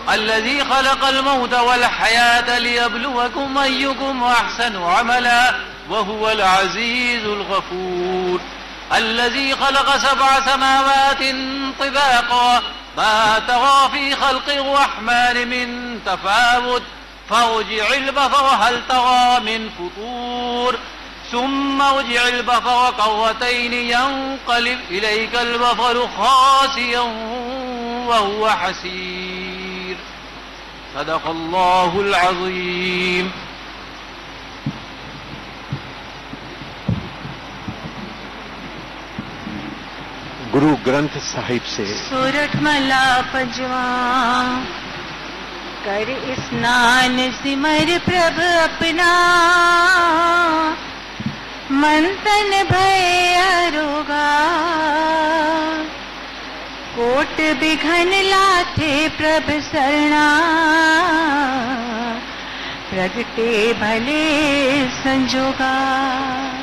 अल्लज़ी खलक़ल मौत वल हयात लियब्लुवकुम अय्युकुम अहसनु अमला व हुवल अज़ीज़ुल गफ़ूर। अल्लज़ी खलक़ सबअ समावातिन तिबाक़ा मा तग़ा फ़ी ख़ल्क़िर रहमान मिन तफ़ावुत फर्जि'ल बसर हल तरा मिन फुतूर सुम्मा अर्जि'ल बसर कर्रतैन यंक़लिब इलैकल बसरु खासियन व हुवा हसीर। सदक़ल्लाहुल अज़ीम। गुरु ग्रंथ साहिब से सूरत मला पजवा कर स्नान सिमर प्रभ अपना मन तन भय अरोगा कोट बिघन लाथे प्रभ शरणा प्रगटे भले संजोगा।